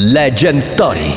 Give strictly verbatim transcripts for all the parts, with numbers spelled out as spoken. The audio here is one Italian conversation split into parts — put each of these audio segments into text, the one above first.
Legend Story.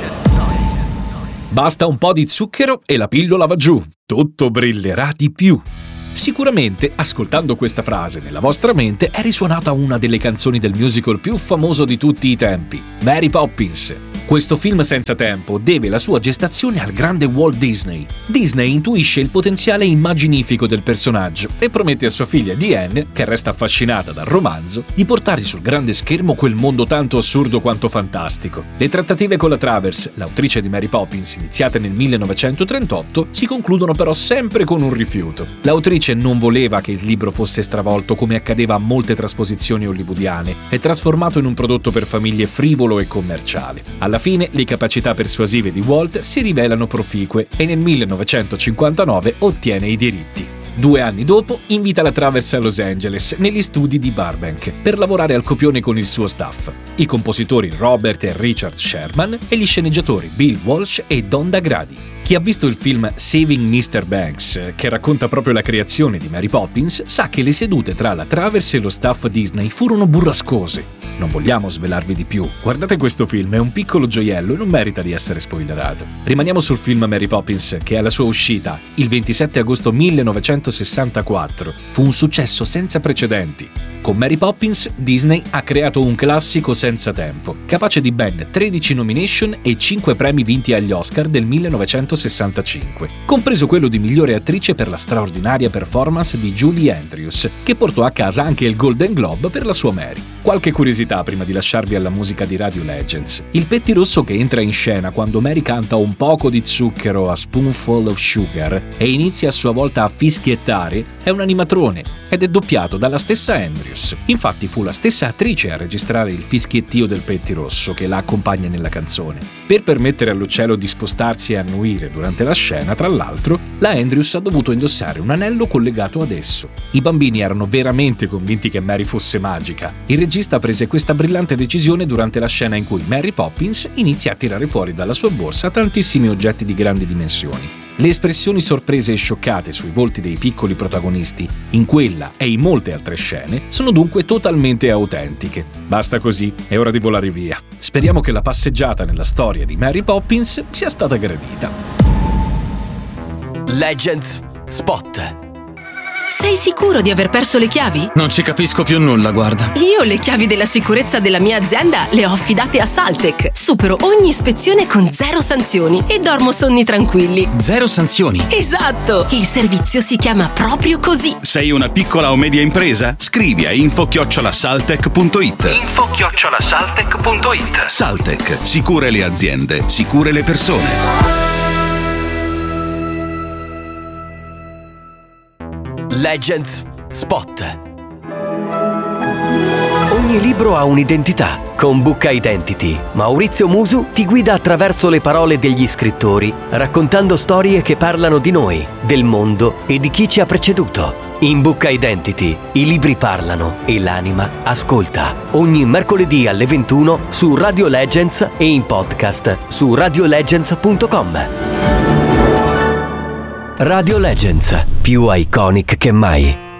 Basta un po' di zucchero e la pillola va giù, tutto brillerà di più. Sicuramente, ascoltando questa frase nella vostra mente, è risuonata una delle canzoni del musical più famoso di tutti i tempi, Mary Poppins. Questo film senza tempo deve la sua gestazione al grande Walt Disney. Disney intuisce il potenziale immaginifico del personaggio e promette a sua figlia Diane, che resta affascinata dal romanzo, di portare sul grande schermo quel mondo tanto assurdo quanto fantastico. Le trattative con la Travers, l'autrice di Mary Poppins, iniziate nel millenovecentotrentotto, si concludono però sempre con un rifiuto. L'autrice non voleva che il libro fosse stravolto come accadeva a molte trasposizioni hollywoodiane e trasformato in un prodotto per famiglie frivolo e commerciale. Alla Alla fine le capacità persuasive di Walt si rivelano proficue e nel millenovecentocinquantanove ottiene i diritti. Due anni dopo invita la Travers a Los Angeles, negli studi di Burbank, per lavorare al copione con il suo staff, i compositori Robert e Richard Sherman e gli sceneggiatori Bill Walsh e Don DaGradi. Chi ha visto il film Saving mister Banks, che racconta proprio la creazione di Mary Poppins, sa che le sedute tra la Travers e lo staff Disney furono burrascose. Non vogliamo svelarvi di più. Guardate questo film, è un piccolo gioiello e non merita di essere spoilerato. Rimaniamo sul film Mary Poppins, che alla sua uscita, il ventisette agosto millenovecentosessantaquattro, fu un successo senza precedenti. Con Mary Poppins, Disney ha creato un classico senza tempo, capace di ben tredici nomination e cinque premi vinti agli Oscar del millenovecentosessantacinque, compreso quello di migliore attrice per la straordinaria performance di Julie Andrews, che portò a casa anche il Golden Globe per la sua Mary. Qualche curiosità prima di lasciarvi alla musica di Radio Legends. Il pettirosso che entra in scena quando Mary canta un poco di zucchero a Spoonful of Sugar e inizia a sua volta a fischiettare è un animatrone ed è doppiato dalla stessa Andrews. Infatti fu la stessa attrice a registrare il fischiettio del pettirosso che la accompagna nella canzone. Per permettere all'uccello di spostarsi e annuire durante la scena, tra l'altro, la Andrews ha dovuto indossare un anello collegato ad esso. I bambini erano veramente convinti che Mary fosse magica. Il regista prese questa brillante decisione durante la scena in cui Mary Poppins inizia a tirare fuori dalla sua borsa tantissimi oggetti di grandi dimensioni. Le espressioni sorprese e scioccate sui volti dei piccoli protagonisti, in quella e in molte altre scene, sono dunque totalmente autentiche. Basta così, è ora di volare via. Speriamo che la passeggiata nella storia di Mary Poppins sia stata gradita. Legends Spot. Sei sicuro di aver perso le chiavi? Non ci capisco più nulla, guarda. Io le chiavi della sicurezza della mia azienda le ho affidate a Saltec. Supero ogni ispezione con zero sanzioni e dormo sonni tranquilli. Zero sanzioni? Esatto! Il servizio si chiama proprio così. Sei una piccola o media impresa? Scrivi a info chiocciola saltec punto it. info chiocciola saltec punto it. Saltec, sicure le aziende, sicure le persone. Legends Spot. Ogni libro ha un'identità. Con Book Identity, Maurizio Musu ti guida attraverso le parole degli scrittori, raccontando storie che parlano di noi, del mondo e di chi ci ha preceduto. In Book Identity i libri parlano e l'anima ascolta. Ogni mercoledì alle ventuno su Radio Legends e in podcast su radio legends punto com. Radio Legends, più iconic che mai.